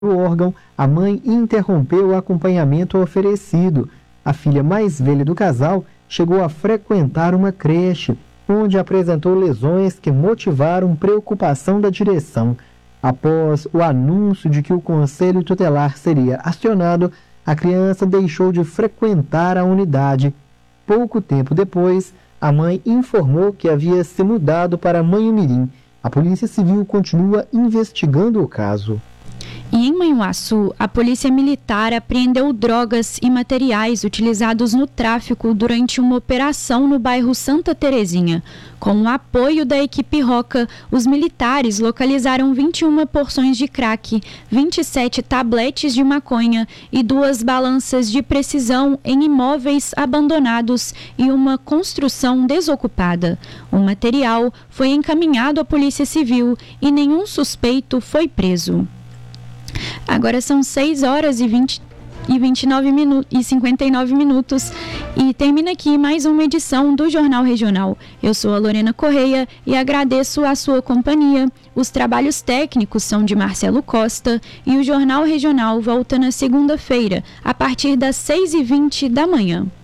do órgão, a mãe interrompeu o acompanhamento oferecido. A filha mais velha do casal chegou a frequentar uma creche, onde apresentou lesões que motivaram preocupação da direção. Após o anúncio de que o Conselho Tutelar seria acionado, a criança deixou de frequentar a unidade. Pouco tempo depois, a mãe informou que havia se mudado para Manhumirim. A Polícia Civil continua investigando o caso. E em Manhuaçu, a Polícia Militar apreendeu drogas e materiais utilizados no tráfico durante uma operação no bairro Santa Terezinha. Com o apoio da equipe Roca, os militares localizaram 21 porções de crack, 27 tabletes de maconha e 2 balanças de precisão em imóveis abandonados e uma construção desocupada. O material foi encaminhado à Polícia Civil e nenhum suspeito foi preso. Agora são 6 horas e 59 minutos e termina aqui mais uma edição do Jornal Regional. Eu sou a Lorena Correia e agradeço a sua companhia. Os trabalhos técnicos são de Marcelo Costa e o Jornal Regional volta na segunda-feira, a partir das 6h20 da manhã.